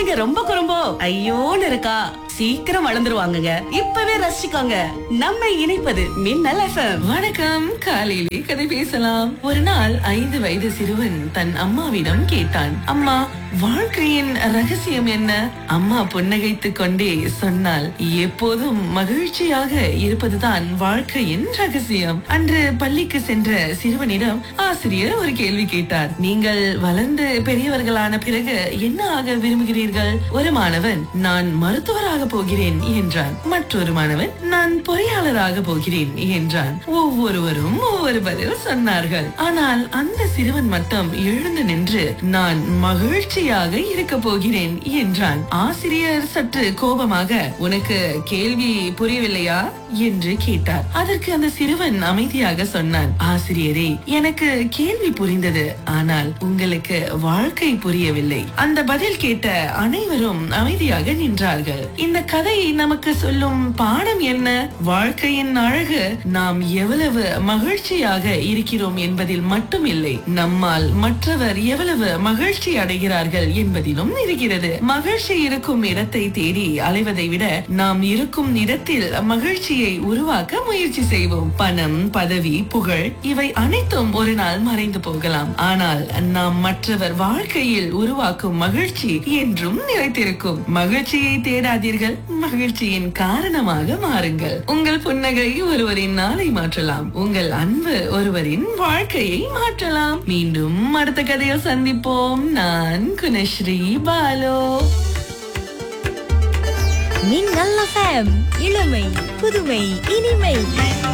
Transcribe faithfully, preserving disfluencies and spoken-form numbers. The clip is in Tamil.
பிள்ளைங்க ரொம்ப குறும்போ ஐயோன்னு இருக்கா, சீக்கிரம் வளர்ந்துருவாங்கங்க. இப்பவே ரசிச்சுக்கோங்க. நம்மை இணைப்பது மின்னல் எஃப்எம். வணக்கம். காலையிலே கதை பேசலாம். ஒரு நாள் ஐந்து வயது சிறுவன் தன் அம்மாவிடம் கேட்டான், அம்மா, வாழ்க்கையின் ரகசியம் என்ன? அம்மா புன்னகைத்துக் கொண்டே சொன்னாள், எப்போதும் மகிழ்ச்சியாக இருப்பதுதான் வாழ்க்கையின் ரகசியம். அன்று பள்ளிக்கு சென்ற சிறுவனிடம் ஆசிரியர் ஒரு கேள்வி கேட்டார். நீங்கள் வளர்ந்து பெரியவர்களான பிறகு என்ன ஆக விரும்புகிறீர்கள்? ஒரு மாணவன், நான் மருத்துவராக போகிறேன் என்றான். மற்றொரு மாணவன், நான் பொறியாளராக போகிறேன் என்றான். ஒவ்வொருவரும் ஒவ்வொரு பதில் சொன்னார்கள். ஆனால் அந்த சிறுவன் மட்டும் எழுந்து நின்று, நான் மகிழ்ச்சியாக இருக்க போகிறேன் என்றான். ஆசிரியர் சற்று கோபமாக, உனக்கு கேள்வி புரியவில்லையா என்று கேட்டார். அதற்கு அந்த சிறுவன் அமைதியாக சொன்னான், ஆசிரியரே, எனக்கு கேள்வி புரிந்தது, ஆனால் உங்களுக்கு வாழ்க்கை புரியவில்லை. அந்த பதில் கேட்ட அனைவரும் அமைதியாக நின்றார்கள். இந்த கதை நமக்கு சொல்லும் பாடம் என்ன? வாழ்க்கையின் அழகு நாம் எவ்வளவு மகிழ்ச்சியாக இருக்கிறோம் என்பதில் மட்டும் இல்லை, நம்மால் மற்றவர் எவ்வளவு மகிழ்ச்சி அடைகிறார்கள் என்பதிலும் இருக்கிறது. மகிழ்ச்சி இருக்கும் இடத்தை தேடி அலைவதை விட நாம் இருக்கும் இடத்தில் மகிழ்ச்சியை உருவாக்க முயற்சி செய்வோம். பணம், பதவி, புகழ் இவை அனைத்தும் ஒரு நாள் மறைந்து போகலாம். ஆனால் நாம் மற்றவர் வாழ்க்கையில் உருவாக்கும் மகிழ்ச்சி என்றும் நிலைத்திருக்கும். மகிழ்ச்சியை தேடாதீர்கள், மகிழ்ச்சியின் காரணமாக மாறுங்கள். உங்கள் புன்னகை ஒருவரின் நாளை மாற்றலாம். உங்கள் அன்பு ஒருவரின் வாழ்க்கையை மாற்றலாம். மீண்டும் அடுத்த கதையில் சந்திப்போம். நான் குணஸ்ரீ பாலோ. மின்னல் எஃப்எம், இளமை, புதுமை, இனிமை.